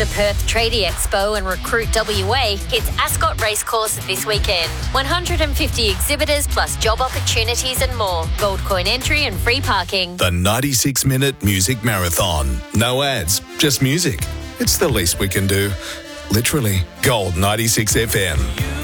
The Perth Tradie Expo and Recruit WA hits Ascot Racecourse this weekend. 150 exhibitors plus job opportunities and more. Gold coin entry and free parking. The 96-minute music marathon. No ads, just music. It's the least we can do. Literally. Gold 96 FM.